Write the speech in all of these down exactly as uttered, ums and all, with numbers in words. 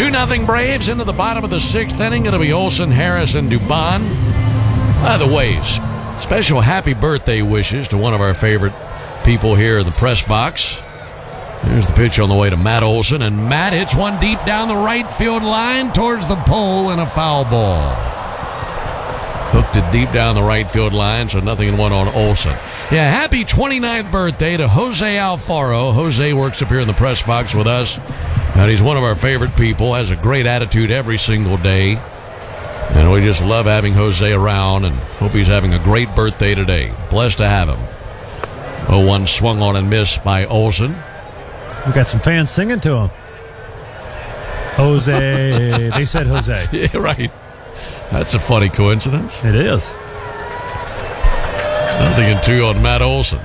two nothing Braves into the bottom of the sixth inning. It'll be Olson, Harris, and Dubon. By the way, special happy birthday wishes to one of our favorite people here in the press box. Here's the pitch on the way to Matt Olson, and Matt hits one deep down the right field line towards the pole and a foul ball. Hooked it deep down the right field line, so nothing in one on Olson. Yeah, happy twenty-ninth birthday to Jose Alfaro. Jose works up here in the press box with us, and he's one of our favorite people, has a great attitude every single day. And we just love having Jose around and hope he's having a great birthday today. Blessed to have him. oh one swung on and missed by Olson. We got some fans singing to him. Jose. They said Jose. Yeah, right. That's a funny coincidence. It is. Nothing in two on Matt Olson.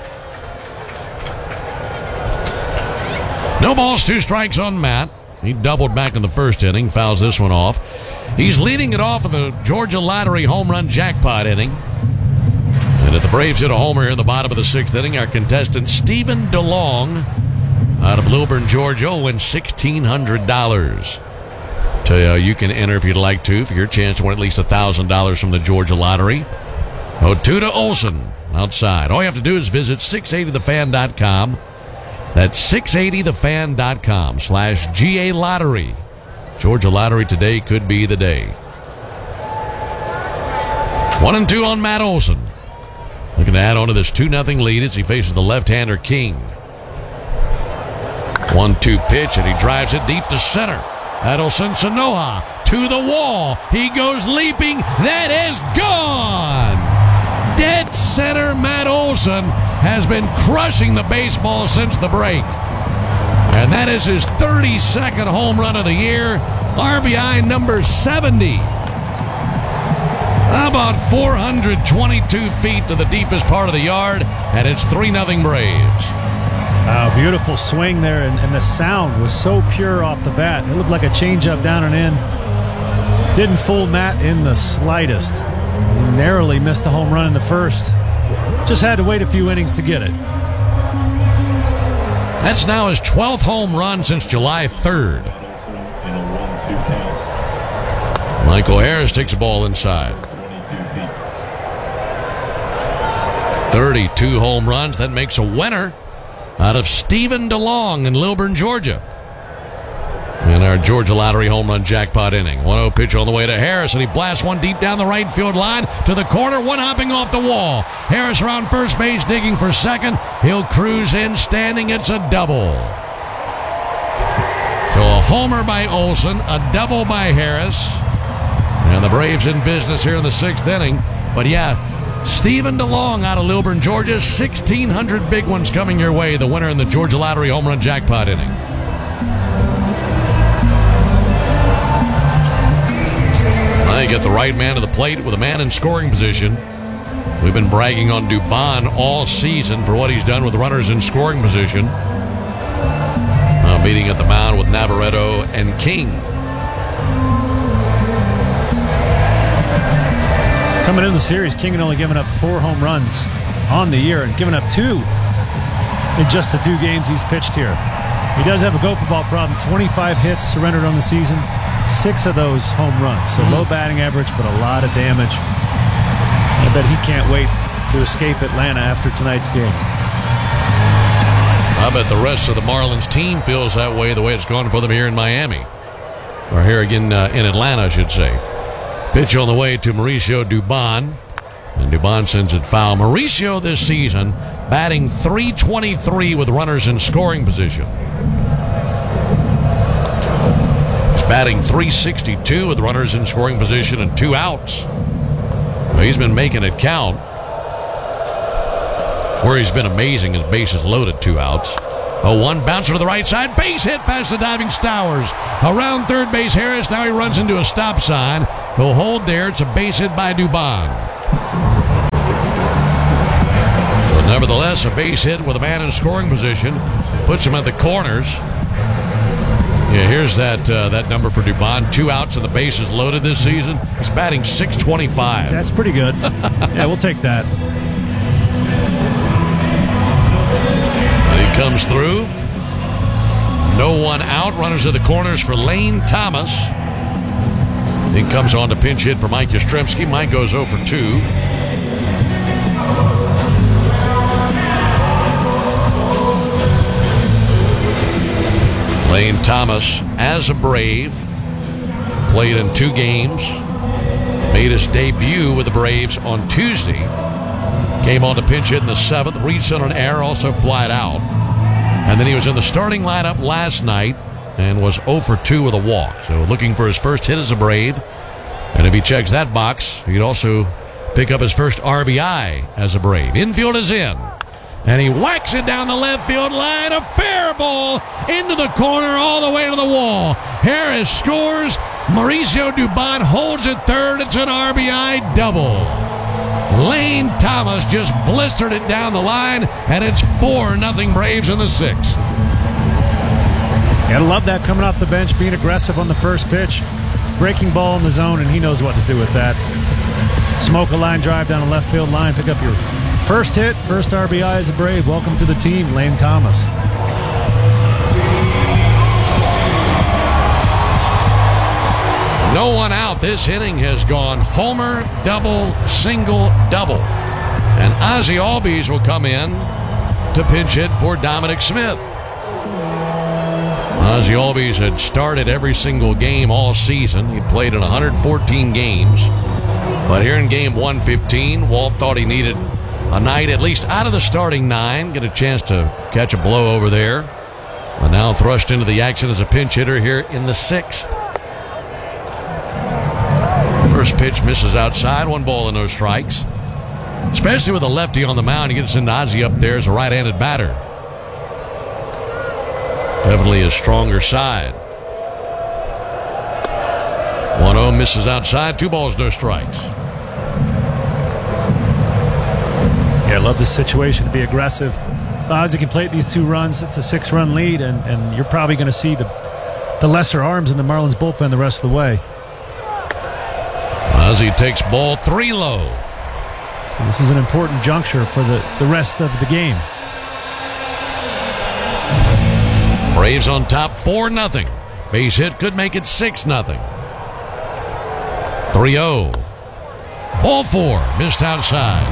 No balls, two strikes on Matt. He doubled back in the first inning, fouls this one off. He's leading it off of the Georgia Lottery home run jackpot inning. And if the Braves hit a homer here in the bottom of the sixth inning, our contestant Stephen DeLong out of Lilburn, Georgia, will win sixteen hundred dollars. Tell you how you can enter if you'd like to for your chance to win at least one thousand dollars from the Georgia Lottery. oh two to Olson outside. All you have to do is visit six eighty the fan dot com. That's six eighty the fan dot com slash G A Lottery. Georgia Lottery today could be the day. One and two on Matt Olson. Looking to add on to this two nothing lead as he faces the left-hander King. one two pitch, and he drives it deep to center. Adelson Sanoja to the wall. He goes leaping. That is gone. Dead center Matt Olson has been crushing the baseball since the break. And that is his thirty-second home run of the year. R B I number seventy. How about four hundred twenty-two feet to the deepest part of the yard, and it's three nothing Braves. Uh, beautiful swing there, and, and the sound was so pure off the bat. It looked like a changeup down and in. Didn't fool Matt in the slightest. Narrowly missed the home run in the first. Just had to wait a few innings to get it. That's now his twelfth home run since July third. Michael Harris takes a ball inside. thirty-two home runs. That makes a winner out of Stephen DeLong in Lilburn, Georgia. And our Georgia Lottery home run jackpot inning. one oh pitch on the way to Harris, and he blasts one deep down the right field line to the corner, one hopping off the wall. Harris around first base, digging for second. He'll cruise in standing. It's a double. So a homer by Olson, a double by Harris. And the Braves in business here in the sixth inning. But yeah, Stephen DeLong out of Lilburn, Georgia. sixteen hundred big ones coming your way. The winner in the Georgia Lottery home run jackpot inning. I get the right man to the plate with a man in scoring position. We've been bragging on Dubon all season for what he's done with runners in scoring position. Uh, meeting at the mound with Navarreto and King. Coming into the series, King had only given up four home runs on the year and given up two in just the two games he's pitched here. He does have a go for ball problem. twenty-five hits surrendered on the season. Six of those home runs. So low batting average, but a lot of damage. I bet he can't wait to escape Atlanta after tonight's game. I bet the rest of the Marlins team feels that way, the way it's gone for them here in Miami. Or here again uh, in Atlanta, I should say. Pitch on the way to Mauricio Dubon. And Dubon sends it foul. Mauricio this season batting three twenty-three with runners in scoring position. He's batting three sixty-two with runners in scoring position and two outs. Well, he's been making it count. Where he's been amazing is bases loaded, two outs. oh one bouncer to the right side. Base hit past the diving Stowers. Around third base, Harris. Now he runs into a stop sign. He'll hold there. It's a base hit by Dubon. But nevertheless, a base hit with a man in scoring position. Puts him at the corners. Yeah, here's that uh, that number for Dubon. Two outs and the bases loaded this season. He's batting six twenty-five. That's pretty good. Yeah, we'll take that. And he comes through. No one out. Runners at the corners for Lane Thomas. He comes on to pinch hit for Mike Yastrzemski. Mike goes oh for two. Lane Thomas, as a Brave, played in two games. Made his debut with the Braves on Tuesday. Came on to pinch hit in the seventh. Reached on an error, also flied out. And then he was in the starting lineup last night and was oh for two with a walk. So looking for his first hit as a Brave. And if he checks that box, he'd also pick up his first R B I as a Brave. Infield is in. And he whacks it down the left field line. A fair ball into the corner all the way to the wall. Harris scores. Mauricio Dubon holds it third. It's an R B I double. Lane Thomas just blistered it down the line, and it's four nothing Braves in the sixth. Gotta love that coming off the bench, being aggressive on the first pitch. Breaking ball in the zone, and he knows what to do with that. Smoke a line drive down the left field line, pick up your first hit, first R B I as a Brave. Welcome to the team, Lane Thomas. No one out. This inning has gone homer, double, single, double. And Ozzie Albies will come in to pinch hit for Dominic Smith. Ozzie Albies had started every single game all season. He played in one hundred fourteen games. But here in game one fifteen, Walt thought he needed a night at least out of the starting nine, get a chance to catch a blow over there. But now thrust into the action as a pinch hitter here in the sixth. First pitch misses outside, one ball and no strikes. Especially with a lefty on the mound, he gets into Ozzie up there as a right-handed batter. Definitely his stronger side. one oh misses outside, two balls, no strikes. Yeah, I love this situation to be aggressive. Ozzie can plate these two runs. It's a six-run lead, and, and you're probably going to see the, the lesser arms in the Marlins bullpen the rest of the way. Ozzie takes ball three low. This is an important juncture for the, the rest of the game. Braves on top four nothing. Base hit could make it six nothing. three oh. Ball four. Missed outside.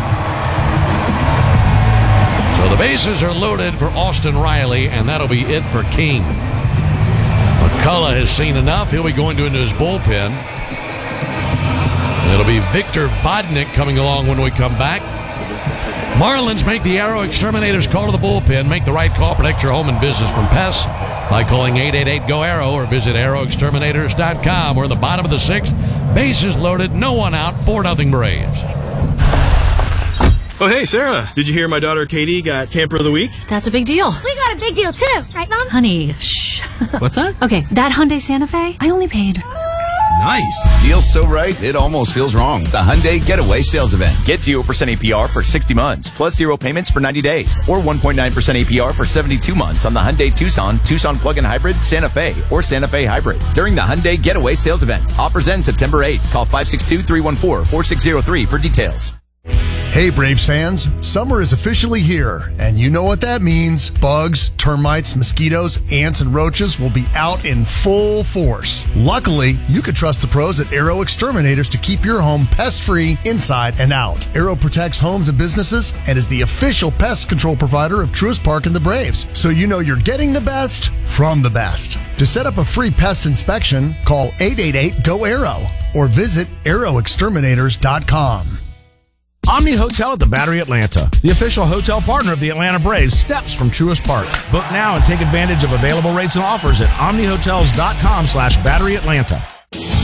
So the bases are loaded for Austin Riley, and that'll be it for King. McCullough has seen enough. He'll be going to into his bullpen. It'll be Victor Vodnik coming along when we come back. Marlins make the Aero Exterminators call to the bullpen. Make the right call. Protect your home and business from pests by calling eight eight eight, G O, A R R O or visit aero exterminators dot com. We're in the bottom of the sixth. Bases loaded. No one out. four nothing Braves. Oh, hey, Sarah. Did you hear my daughter Katie got Camper of the Week? That's a big deal. We got a big deal, too. Right, Mom? Honey, shh. What's that? Okay, that Hyundai Santa Fe, I only paid... Nice. Deal's so right, it almost feels wrong. The Hyundai Getaway Sales Event. Get zero percent A P R for sixty months, plus zero payments for ninety days, or one point nine percent A P R for seventy-two months on the Hyundai Tucson, Tucson Plug-in Hybrid, Santa Fe, or Santa Fe Hybrid. During the Hyundai Getaway Sales Event. Offers end September eighth. Call five six two, three one four, four six zero three for details. Hey Braves fans, summer is officially here, and you know what that means. Bugs, termites, mosquitoes, ants, and roaches will be out in full force. Luckily, you can trust the pros at Aero Exterminators to keep your home pest-free inside and out. Aero protects homes and businesses and is the official pest control provider of Truist Park and the Braves, so you know you're getting the best from the best. To set up a free pest inspection, call eight eight eight, G O, A R R O or visit aero exterminators dot com. Omni Hotel at the Battery Atlanta, the official hotel partner of the Atlanta Braves, steps from Truist Park. Book now and take advantage of available rates and offers at omni hotels dot com slash battery atlanta.